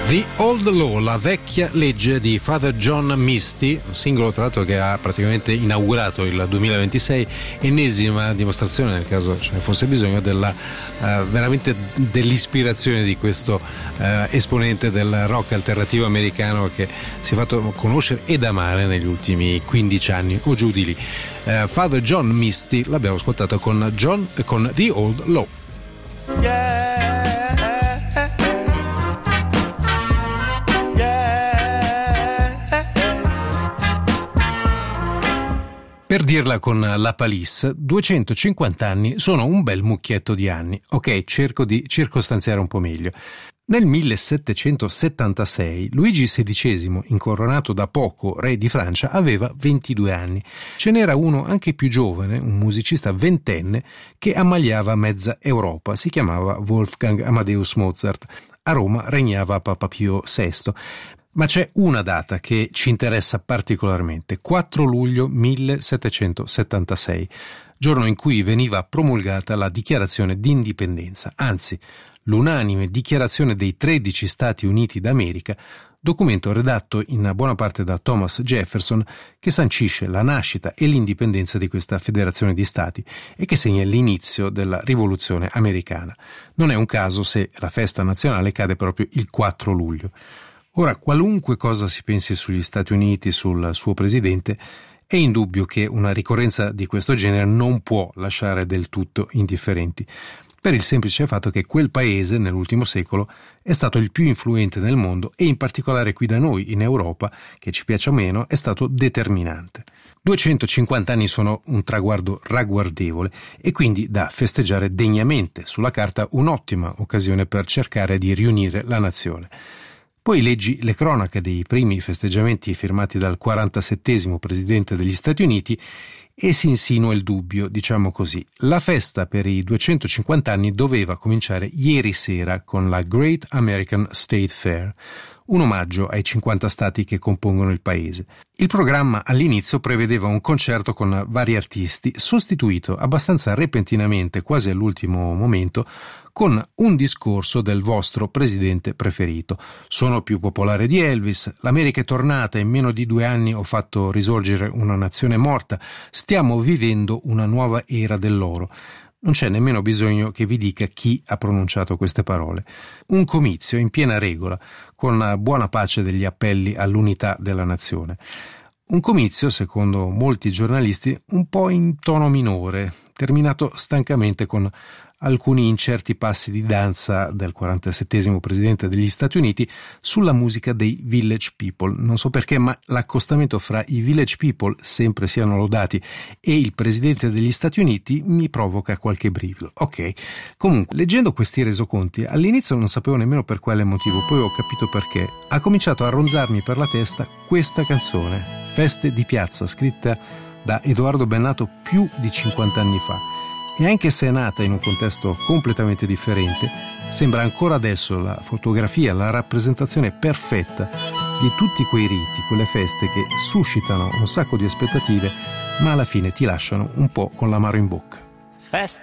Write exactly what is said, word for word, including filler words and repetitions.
The Old Law, la vecchia legge di Father John Misty, un singolo tra l'altro che ha praticamente inaugurato il duemilaventisei, ennesima dimostrazione, nel caso ce ne fosse bisogno, della uh, veramente dell'ispirazione di questo uh, esponente del rock alternativo americano che si è fatto conoscere ed amare negli ultimi quindici anni o giù di lì. Uh, Father John Misty l'abbiamo ascoltato con, John, con The Old Law. Yeah. Per dirla con la Palisse, duecentocinquanta anni sono un bel mucchietto di anni. Ok, cerco di circostanziare un po' meglio. Nel millesettecentosettantasei Luigi sedicesimo, incoronato da poco re di Francia, aveva ventidue anni. Ce n'era uno anche più giovane, un musicista ventenne, che ammaliava mezza Europa. Si chiamava Wolfgang Amadeus Mozart. A Roma regnava Papa Pio sesto. Ma c'è una data che ci interessa particolarmente, quattro luglio millesettecentosettantasei, giorno in cui veniva promulgata la dichiarazione di indipendenza, anzi l'unanime dichiarazione dei tredici Stati Uniti d'America, documento redatto in buona parte da Thomas Jefferson, che sancisce la nascita e l'indipendenza di questa federazione di stati e che segna l'inizio della rivoluzione americana. Non è un caso se la festa nazionale cade proprio il quattro luglio. Ora, qualunque cosa si pensi sugli Stati Uniti, sul suo presidente, è indubbio che una ricorrenza di questo genere non può lasciare del tutto indifferenti, per il semplice fatto che quel paese, nell'ultimo secolo, è stato il più influente nel mondo e in particolare qui da noi, in Europa, che ci piaccia o meno, è stato determinante. duecentocinquanta anni sono un traguardo ragguardevole e quindi da festeggiare degnamente, sulla carta un'ottima occasione per cercare di riunire la nazione. Poi leggi le cronache dei primi festeggiamenti firmati dal quarantasettesimo presidente degli Stati Uniti e si insinua il dubbio, diciamo così. La festa per i duecentocinquanta anni doveva cominciare ieri sera con la Great American State Fair, un omaggio ai cinquanta stati che compongono il paese. Il programma all'inizio prevedeva un concerto con vari artisti, sostituito abbastanza repentinamente, quasi all'ultimo momento, con un discorso del vostro presidente preferito. Sono più popolare di Elvis, l'America è tornata, in meno di due anni ho fatto risorgere una nazione morta, stiamo vivendo una nuova era dell'oro. Non c'è nemmeno bisogno che vi dica chi ha pronunciato queste parole. Un comizio in piena regola, con buona pace degli appelli all'unità della nazione. Un comizio, secondo molti giornalisti, un po' in tono minore, terminato stancamente con alcuni incerti passi di danza del quarantasettesimo presidente degli Stati Uniti sulla musica dei Village People. Non so perché, ma l'accostamento fra i Village People, sempre siano lodati, e il presidente degli Stati Uniti mi provoca qualche brivido. Ok, comunque, leggendo questi resoconti, all'inizio non sapevo nemmeno per quale motivo, poi ho capito perché. Ha cominciato a ronzarmi per la testa questa canzone, Feste di piazza, scritta da Edoardo Bennato più di cinquanta anni fa. E anche se è nata in un contesto completamente differente, sembra ancora adesso la fotografia, la rappresentazione perfetta di tutti quei riti, quelle feste che suscitano un sacco di aspettative, ma alla fine ti lasciano un po' con l'amaro in bocca. Feste